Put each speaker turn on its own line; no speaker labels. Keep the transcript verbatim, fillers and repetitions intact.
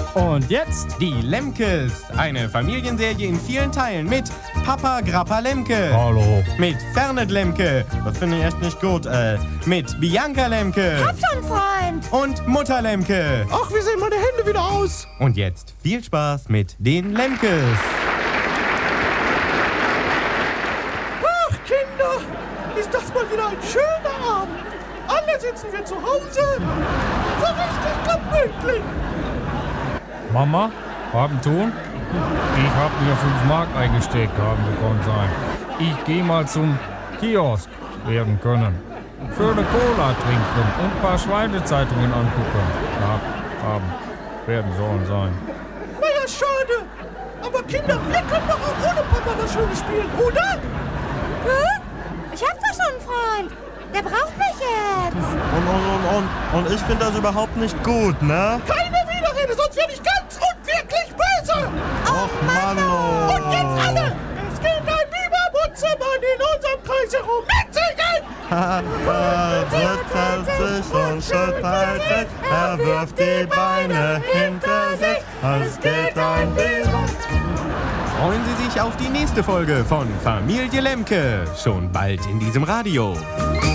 Und jetzt
Die Lemkes, eine Familienserie in vielen Teilen mit Papa Grappa Lemke.
Hallo.
Mit Fernet Lemke, das finde ich echt nicht gut, äh, mit Bianca Lemke.
Hab schon, Freund.
Und Mutter Lemke.
Ach, wie sehen meine Hände wieder aus?
Und jetzt viel Spaß mit den Lemkes.
Ach, Kinder, ist das mal wieder ein schöner Abend. Alle sitzen wir zu Hause. So richtig gemütlich.
Mama, haben tun? Ich hab mir fünf Mark eingesteckt, haben bekommen sein. Ich geh mal zum Kiosk werden können. Schöne Cola trinken und ein paar Schweinezeitungen angucken. Ja, haben, werden sollen sein.
Naja, schade. Aber Kinder, wir können doch auch ohne Papa was Schönes spielen, oder?
Hä? Ich hab doch schon einen Freund. Der braucht mich jetzt.
Und, und, und, und, und ich finde das überhaupt nicht gut, ne?
Keine Widerrede, sonst werde ich ganz und wirklich böse.
Och, Mann.
Und jetzt alle. Es geht ein Biberbutzemann in unserem Kreis herum. Mitsingen!
Er rüttelt sich und schüttelt sich, er wirft die Beine hinter sich, es geht ein Biber.
Freuen Sie sich auf die nächste Folge von Familie Lemke. Schon bald in diesem Radio.